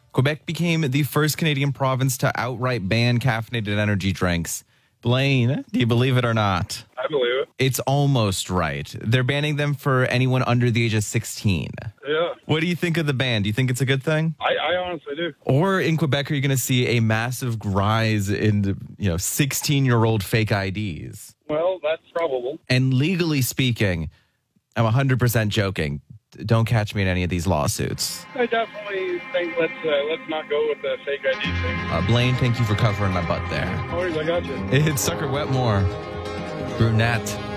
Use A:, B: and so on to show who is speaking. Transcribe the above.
A: Quebec became the first Canadian province to outright ban caffeinated energy drinks. Blaine, do you believe it or not?
B: I believe it.
A: It's almost right. They're banning them for anyone under the age of 16.
B: Yeah.
A: What do you think of the ban? Do you think it's a good thing?
B: I honestly do.
A: Or in Quebec, are you going to see a massive rise in 16-year-old fake IDs?
B: Well, that's probable.
A: And legally speaking, I'm 100% joking. Don't catch me in any of these lawsuits.
B: I definitely think let's not go with the fake ID thing.
A: Blaine, thank you for covering my butt there.
B: No worries, I got you.
A: It's Sucker Wetmore. Brunette.